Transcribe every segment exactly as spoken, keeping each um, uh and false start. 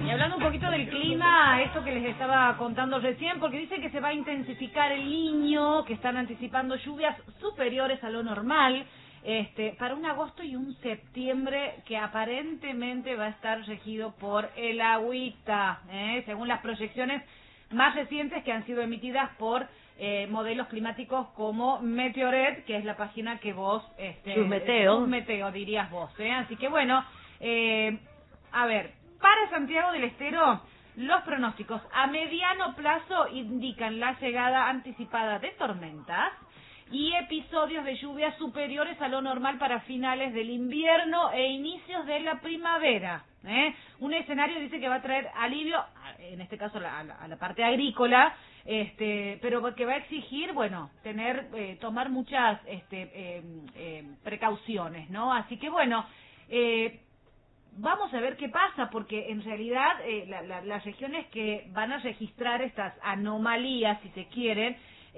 Y hablando un poquito del clima, esto que les estaba contando recién, porque dice que se va a intensificar el Niño, que están anticipando lluvias superiores a lo normal, este, para un agosto y un septiembre que aparentemente va a estar regido por el agüita, ¿eh? Según las proyecciones más recientes que han sido emitidas por eh, modelos climáticos como Meteoret, que es la página que vos... Este, Chusmeteo. Chusmeteo, dirías vos, ¿eh? Así que bueno, eh, a ver, para Santiago del Estero, los pronósticos a mediano plazo indican la llegada anticipada de tormentas y episodios de lluvias superiores a lo normal para finales del invierno e inicios de la primavera, ¿eh? Un escenario dice que va a traer alivio, en este caso a la, a la parte agrícola, este, pero que va a exigir, bueno, tener, eh, tomar muchas este, eh, eh, precauciones, ¿no? Así que bueno, eh, vamos a ver qué pasa, porque en realidad eh, la, la, las regiones que van a registrar estas anomalías, si se quieren,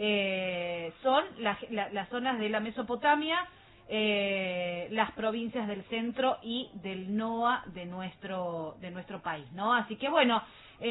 eh, son la, la, las zonas de la Mesopotamia, eh, las provincias del centro y del NOA de nuestro de nuestro país, ¿no? Así que bueno,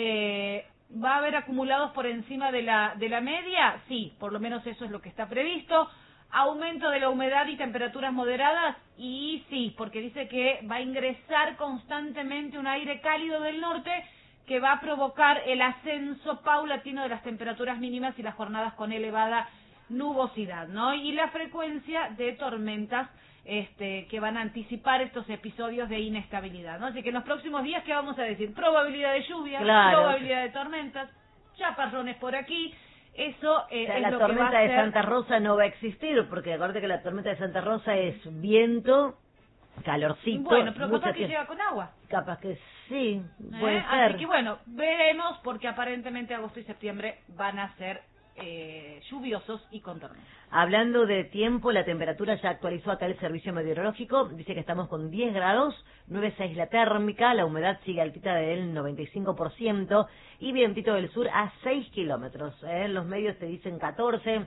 eh, ¿va a haber acumulados por encima de la de la media? Sí, por lo menos eso es lo que está previsto. Aumento de la humedad y temperaturas moderadas, y sí, porque dice que va a ingresar constantemente un aire cálido del norte que va a provocar el ascenso paulatino de las temperaturas mínimas y las jornadas con elevada nubosidad, ¿no? Y la frecuencia de tormentas este, que van a anticipar estos episodios de inestabilidad, ¿no? Así que en los próximos días, ¿qué vamos a decir? Probabilidad de lluvia, claro. probabilidad de tormentas, chaparrones por aquí. Eso eh, o sea, es la lo tormenta que va a de ser... Santa Rosa no va a existir, porque acuérdate que la tormenta de Santa Rosa es viento, calorcito. Bueno, pero capaz que que... llega con agua. Capaz que sí, ¿Eh? puede ser. Así que bueno, veremos, porque aparentemente agosto y septiembre van a ser eh, lluviosos y con tormentas. Hablando de tiempo, la temperatura ya actualizó acá el servicio meteorológico, dice que estamos con diez grados, nueve punto seis la térmica, la humedad sigue altita del noventa y cinco por ciento y vientito del sur a seis kilómetros. ¿eh? Los medios te dicen catorce,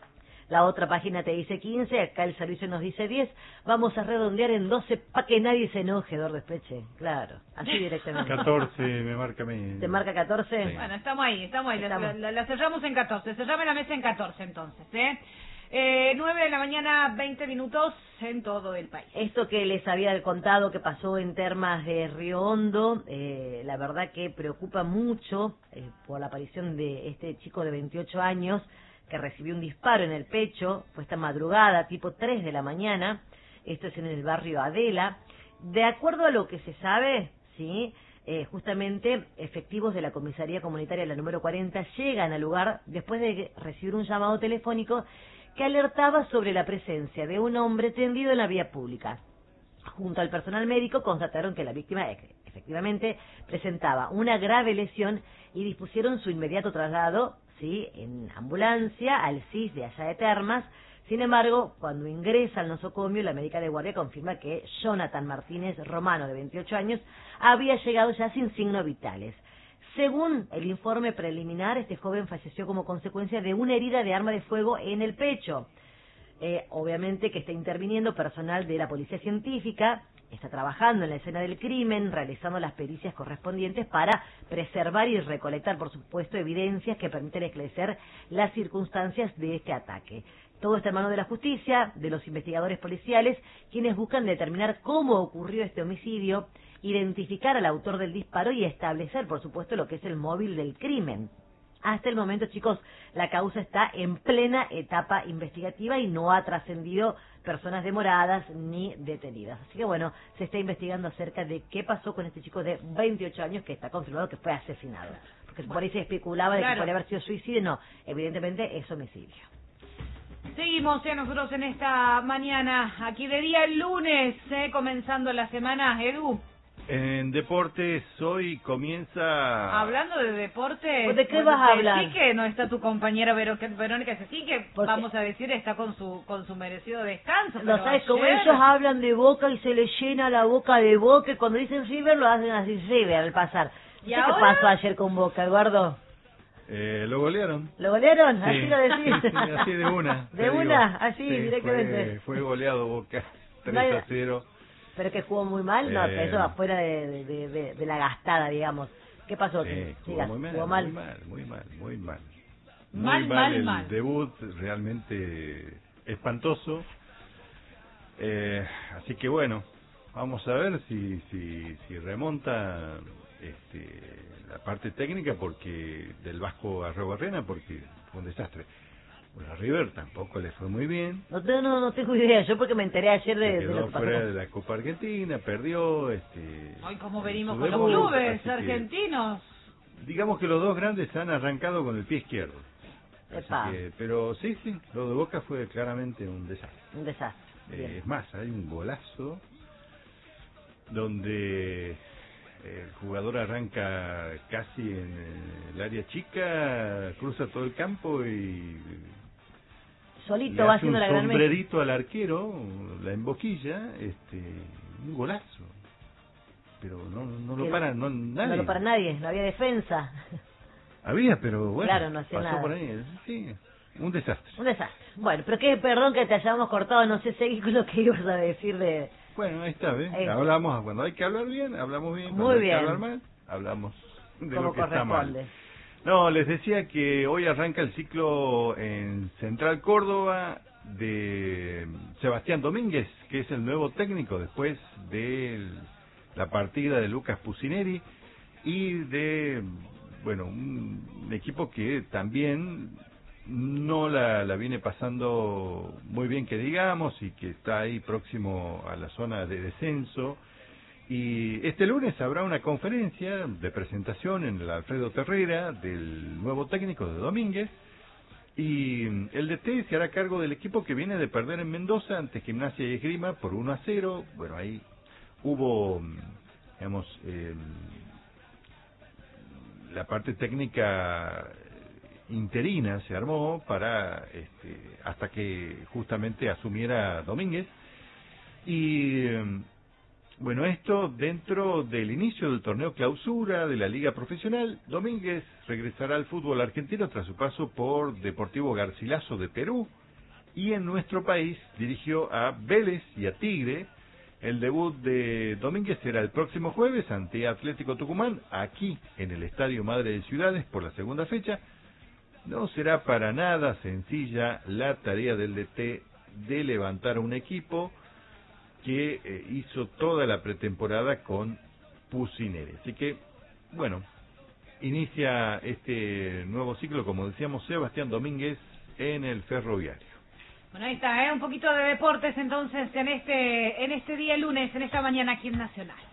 la otra página te dice quince, acá el servicio nos dice diez, vamos a redondear en doce para que nadie se enoje, Dor Despeche, claro, así directamente. catorce me marca a mí. ¿Te marca catorce? Sí. Bueno, estamos ahí, estamos ahí, Estamos. La, la, la cerramos en catorce, cerrame la mesa en catorce entonces, ¿eh? Eh, nueve de la mañana, veinte minutos en todo el país. Esto que les había contado que pasó en Termas de Río Hondo, eh, la verdad que preocupa mucho eh, por la aparición de este chico de veintiocho años que recibió un disparo en el pecho, fue esta madrugada, tipo tres de la mañana, esto es en el barrio Adela. De acuerdo a lo que se sabe, sí, eh, justamente efectivos de la comisaría comunitaria la número cuarenta llegan al lugar después de recibir un llamado telefónico que alertaba sobre la presencia de un hombre tendido en la vía pública. Junto al personal médico constataron que la víctima efectivamente presentaba una grave lesión y dispusieron su inmediato traslado, sí, en ambulancia al C I S de allá de Termas. Sin embargo, cuando ingresa al nosocomio, la médica de guardia confirma que Jonathan Martínez Romano, de veintiocho años, había llegado ya sin signos vitales. Según el informe preliminar, este joven falleció como consecuencia de una herida de arma de fuego en el pecho. Eh, obviamente que está interviniendo personal de la policía científica, está trabajando en la escena del crimen, realizando las pericias correspondientes para preservar y recolectar, por supuesto, evidencias que permiten esclarecer las circunstancias de este ataque. Todo está en manos de la justicia, de los investigadores policiales, quienes buscan determinar cómo ocurrió este homicidio, identificar al autor del disparo y establecer, por supuesto, lo que es el móvil del crimen. Hasta el momento, chicos, la causa está en plena etapa investigativa y no ha trascendido personas demoradas ni detenidas. Así que bueno, se está investigando acerca de qué pasó con este chico de veintiocho años que está confirmado que fue asesinado. Porque por ahí se especulaba de Claro. que podría haber sido suicidio. No, evidentemente es homicidio. Seguimos eh, nosotros en esta mañana, aquí de día el lunes, eh, comenzando la semana, Edu. En deportes hoy comienza... Hablando de deporte, ¿De qué bueno, vas a hablar? Sí que no está tu compañera Vero- Verónica Ceci, que Porque- vamos a decir está con su con su merecido descanso. No pero sabes cómo ayer- ellos hablan de Boca y se les llena la boca de Boca y cuando dicen River lo hacen así River al pasar. ¿Y ¿Qué ahora? pasó ayer con Boca, Eduardo? Eh, lo golearon. ¿Lo golearon? Sí. Así lo decís. Sí, así de una. ¿De te digo. una? Así, Sí, directamente. Fue, fue goleado Boca, tres No hay- a cero. Pero que jugó muy mal, no, Eh, eso afuera de, de, de, de la gastada, digamos. ¿Qué pasó? Sí, jugó Sigas, muy mal, jugó muy mal. mal, muy mal, muy mal. Mal, Muy mal, el mal. debut, realmente espantoso. Eh, así que bueno, vamos a ver si si, si remonta este, la parte técnica porque del Vasco a Barrena, porque fue un desastre. Bueno, a River tampoco le fue muy bien. No, tengo- no, no tengo idea, yo porque me enteré ayer Se de, de quedó lo que pasó. fuera con- de la Copa Argentina, perdió. Este, Hoy como su venimos con los debut, clubes así que, argentinos. digamos que los dos grandes han arrancado con el pie izquierdo. Así Epa. que, pero sí, sí, lo de Boca fue claramente un desastre. Un desastre. Eh, Bien. es más, hay un golazo donde el jugador arranca casi en el área chica, cruza todo el campo y Solito le va hace haciendo un la gran Messi. sombrerito al arquero, la emboquilla, este, un golazo. Pero no, no lo Que para, no, nadie. No lo para nadie, no había defensa. Había, pero bueno, Claro, no hacía pasó nada. por ahí, sí, un desastre. Un desastre. Bueno, pero que perdón que te hayamos cortado, no sé, seguir con lo que ibas a decir de... Bueno, ahí está, ¿ves? Ahí. Hablamos, cuando hay que hablar bien, hablamos bien. Cuando Muy hay bien. que hablar mal, hablamos de Como lo que está mal. corresponde. No, les decía que hoy arranca el ciclo en Central Córdoba de Sebastián Domínguez, que es el nuevo técnico después de la partida de Lucas Pusineri y de, bueno, un equipo que también no la, la viene pasando muy bien, que digamos, y que está ahí próximo a la zona de descenso. Y este lunes habrá una conferencia de presentación en el Alfredo Terrera del nuevo técnico de Domínguez, y el D T se hará cargo del equipo que viene de perder en Mendoza ante Gimnasia y Esgrima por uno a cero. Bueno, ahí hubo, digamos, eh, la parte técnica interina se armó para este, hasta que justamente asumiera Domínguez. Y bueno, esto dentro del inicio del torneo clausura de la Liga Profesional. Domínguez regresará al fútbol argentino tras su paso por Deportivo Garcilaso de Perú, y en nuestro país dirigió a Vélez y a Tigre. El debut de Domínguez será el próximo jueves ante Atlético Tucumán, aquí en el Estadio Madre de Ciudades por la segunda fecha. No será para nada sencilla la tarea del D T de levantar un equipo que eh, hizo toda la pretemporada con Pusineri. Así que, bueno, inicia este nuevo ciclo, como decíamos, Sebastián Domínguez en el Ferroviario. Bueno, ahí está, ¿eh? Un poquito de deportes entonces en este en este día lunes, en esta mañana aquí en Nacional.